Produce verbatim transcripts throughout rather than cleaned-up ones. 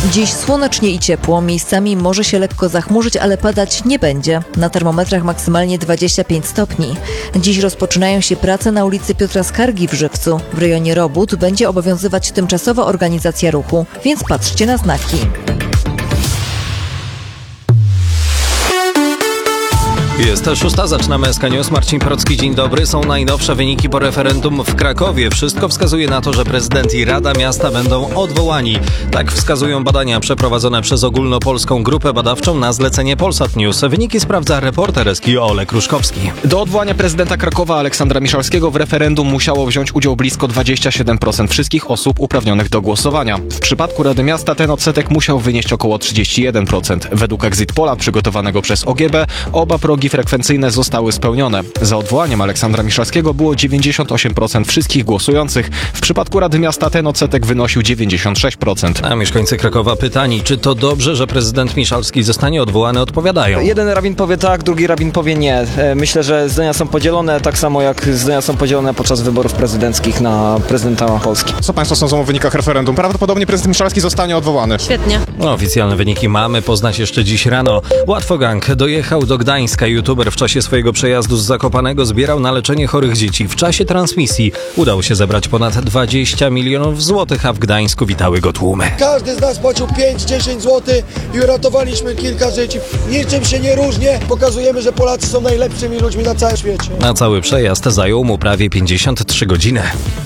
Dziś słonecznie i ciepło, miejscami może się lekko zachmurzyć, ale padać nie będzie. Na termometrach maksymalnie dwadzieścia pięć stopni. Dziś rozpoczynają się prace na ulicy Piotra Skargi w Żywcu. W rejonie robót będzie obowiązywać tymczasowa organizacja ruchu, więc patrzcie na znaki. Jest szósta, zaczynamy S K News. Marcin Porocki, dzień dobry. Są najnowsze wyniki po referendum w Krakowie. Wszystko wskazuje na to, że prezydent i Rada Miasta będą odwołani. Tak wskazują badania przeprowadzone przez ogólnopolską grupę badawczą na zlecenie Polsat News. Wyniki sprawdza reporter S K Olek Ruszkowski. Do odwołania prezydenta Krakowa Aleksandra Miszalskiego w referendum musiało wziąć udział blisko dwadzieścia siedem procent wszystkich osób uprawnionych do głosowania. W przypadku Rady Miasta ten odsetek musiał wynieść około trzydzieści jeden procent. Według Exit Pola przygotowanego przez O G B oba progi frekwencyjne zostały spełnione. Za odwołaniem Aleksandra Miszalskiego było dziewięćdziesiąt osiem procent wszystkich głosujących. W przypadku Rady Miasta ten odsetek wynosił dziewięćdziesiąt sześć procent. A mieszkańcy Krakowa pytani, czy to dobrze, że prezydent Miszalski zostanie odwołany, odpowiadają. Jeden rabin powie tak, drugi rabin powie nie. Myślę, że zdania są podzielone, tak samo jak zdania są podzielone podczas wyborów prezydenckich na prezydenta Polski. Co Państwo sądzą o wynikach referendum? Prawdopodobnie prezydent Miszalski zostanie odwołany. Świetnie. No, oficjalne wyniki mamy poznać jeszcze dziś rano. Łatwogang dojechał do Gdańska. YouTuber w czasie swojego przejazdu z Zakopanego zbierał na leczenie chorych dzieci. W czasie transmisji udało się zebrać ponad dwadzieścia milionów złotych, a w Gdańsku witały go tłumy. Każdy z nas płacił pięć dziesięć złotych i uratowaliśmy kilka życi. Niczym się nie różnię. Pokazujemy, że Polacy są najlepszymi ludźmi na całym świecie. A cały przejazd zajął mu prawie pięćdziesiąt trzy godziny.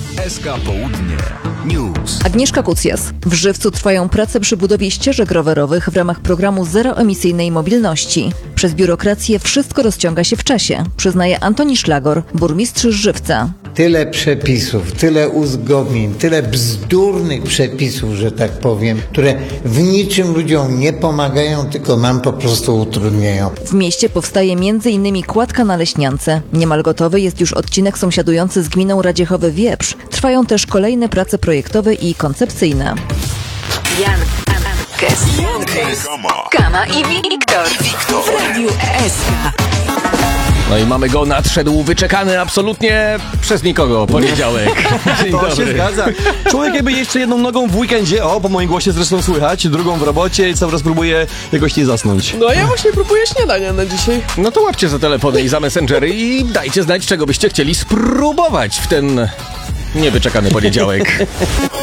S K Południe News. Agnieszka Kucjas. W Żywcu trwają prace przy budowie ścieżek rowerowych w ramach programu zeroemisyjnej mobilności. Przez biurokrację wszystko rozciąga się w czasie, przyznaje Antoni Szlagor, burmistrz Żywca. Tyle przepisów, tyle uzgodnień, tyle bzdurnych przepisów, że tak powiem, które w niczym ludziom nie pomagają, tylko nam po prostu utrudniają. W mieście powstaje między innymi kładka na Leśniance. Niemal gotowy jest już odcinek sąsiadujący z gminą Radziechowy-Wieprz. Trwają też kolejne prace projektowe i koncepcyjne. Jan, Ankes, Jankes, Kama i Wiktor w Radiu S K. No i mamy go, nadszedł wyczekany absolutnie przez nikogo poniedziałek. Dzień to dobry. się zgadza. Człowiek jakby jeszcze jedną nogą w weekendzie, o, po moim głosie zresztą słychać, drugą w robocie i cały czas próbuje jakoś nie zasnąć. No ja właśnie próbuję śniadania na dzisiaj. No to łapcie za telefony i za messengery i dajcie znać, czego byście chcieli spróbować w ten niewyczekany poniedziałek.